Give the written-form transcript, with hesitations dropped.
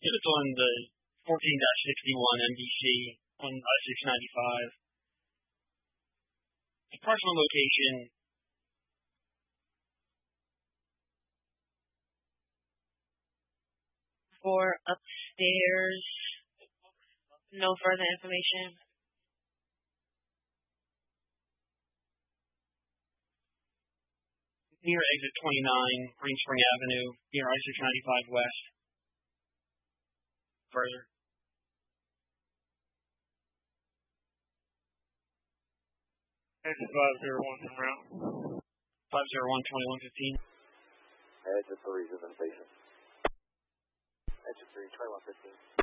It's on the 14-61 MDC on I-695. Approximate location, for upstairs. No further information. Near exit 29, Green Spring Avenue, near I-695 West. Further. Exit 501 from route. 501-2115. Exit 3 is in the station. Exit 3, 2115.